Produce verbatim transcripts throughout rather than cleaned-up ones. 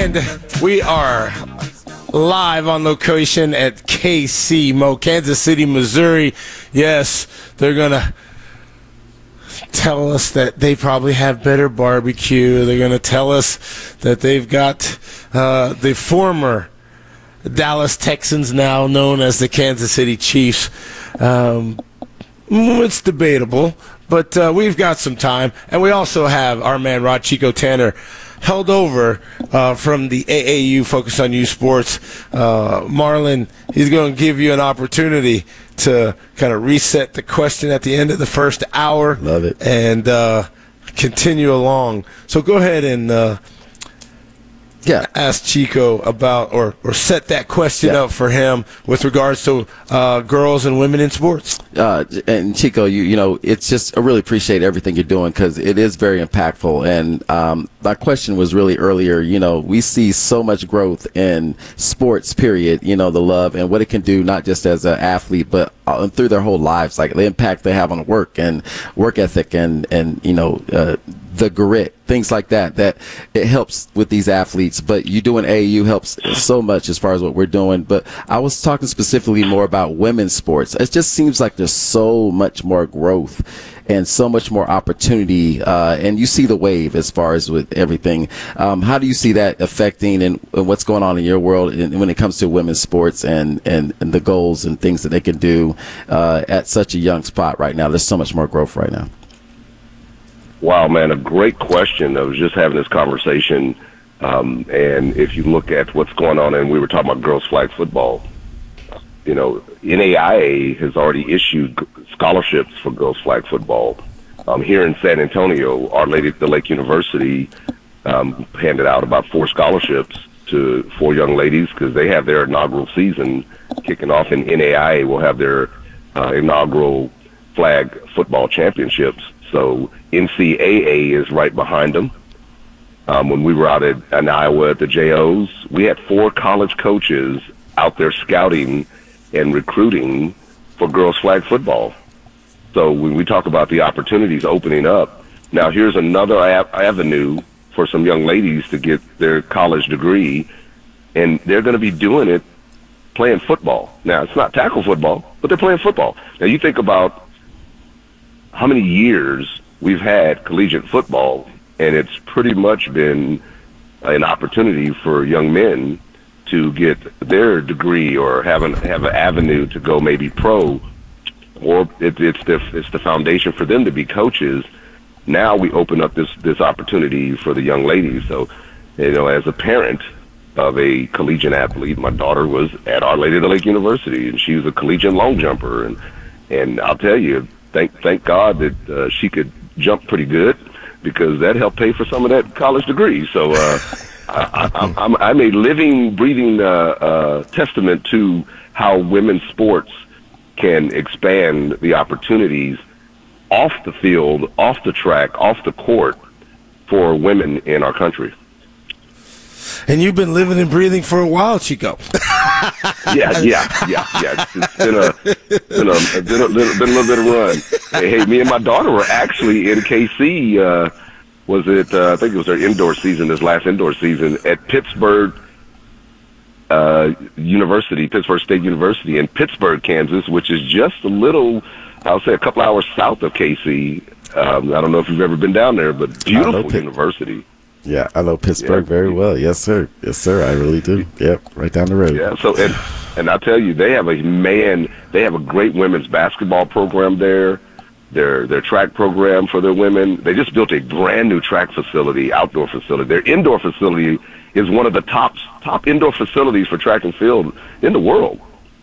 And we are live on location at K C Mo, Kansas City, Missouri. Yes, they're going to tell us that they probably have better barbecue. They're going to tell us that they've got uh, the former Dallas Texans, now known as the Kansas City Chiefs. Um, it's debatable, but uh, we've got some time. And we also have our man Rod Chico Tanner held over uh, from the A A U Focus on Youth Sports. Uh, Marlon, he's going to give you an opportunity to kind of reset the question at the end of the first hour. Love it. And uh, continue along. So go ahead and uh, yeah. ask Chico about or, or set that question Yeah. up for him with regards to uh, girls and women in sports. Uh, and Chico, you you know, it's just, I really appreciate everything you're doing because it is very impactful. And um, my question was really earlier, you know, we see so much growth in sports, period, you know, the love and what it can do, not just as an athlete, but uh, through their whole lives, like the impact they have on work and work ethic and, and you know, uh, the grit, things like that, that it helps with these athletes. But you doing A A U helps so much as far as what we're doing. But I was talking specifically more about women's sports. It just seems like there's so much more growth and so much more opportunity. Uh, and you see the wave as far as with everything. Um, how do you see that affecting and, and what's going on in your world in, when it comes to women's sports and, and, and the goals and things that they can do uh, at such a young spot right now? There's so much more growth right now. Wow, man, a great question. I was just having this conversation, um, and if you look at what's going on, and we were talking about girls flag football, you know, N A I A has already issued scholarships for girls flag football. Um, here in San Antonio, Our Lady of the Lake University um, handed out about four scholarships to four young ladies because they have their inaugural season kicking off, and N A I A will have their uh, inaugural flag football championships. So N C A A is right behind them. Um, when we were out at, in Iowa at the J Os, we had four college coaches out there scouting and recruiting for girls flag football. So when we talk about the opportunities opening up, now here's another av- avenue for some young ladies to get their college degree, and they're going to be doing it playing football. Now, it's not tackle football, but they're playing football. Now, you think about how many years we've had collegiate football, and it's pretty much been an opportunity for young men to get their degree or have an have an avenue to go maybe pro, or it, it's the it's the foundation for them to be coaches. Now we open up this this opportunity for the young ladies. So, you know, as a parent of a collegiate athlete, my daughter was at Our Lady of the Lake University, and she was a collegiate long jumper, and and I'll tell you, Thank, thank God that uh, she could jump pretty good because that helped pay for some of that college degree. So uh, I, I, I'm, I'm a living, breathing uh, uh, testament to how women's sports can expand the opportunities off the field, off the track, off the court for women in our country. And you've been living and breathing for a while, Chico. yeah, yeah, yeah, yeah. It's been a, been a, been a, little, been a little bit of run. Hey, hey, me and my daughter were actually in K C. Uh, was it? Uh, I think it was their indoor season, this last indoor season at Pittsburgh uh, University, Pittsburgh State University in Pittsburgh, Kansas, which is just a little, I'll say, a couple hours south of K C. Um, I don't know if you've ever been down there, but beautiful university. Yeah, I know Pittsburgh yeah. very well. Yes, sir. Yes, sir. I really do. Yep, right down the road. Yeah. So, and and I tell you, they have a man. They have a great women's basketball program there. Their their track program for their women. They just built a brand new track facility, outdoor facility. Their indoor facility is one of the top top indoor facilities for track and field in the world.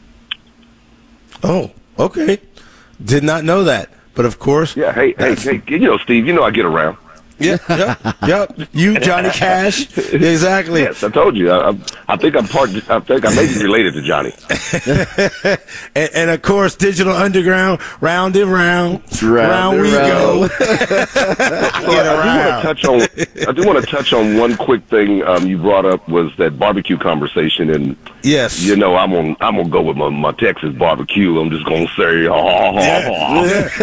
Oh, okay. Did not know that, but of course. Yeah. Hey, hey, hey. You know, Steve. You know, I get around. Yeah, yep, yep. You, Johnny Cash, exactly. Yes, I told you. I, I think I'm part. I think I may be related to Johnny. and, and of course, Digital Underground, round and round, round, round we round. go. so I, I do want to touch on. I do want to touch on one quick thing um, you brought up was that barbecue conversation, and yes, you know, I'm gonna I'm gonna go with my, my Texas barbecue. I'm just gonna say, oh, yeah.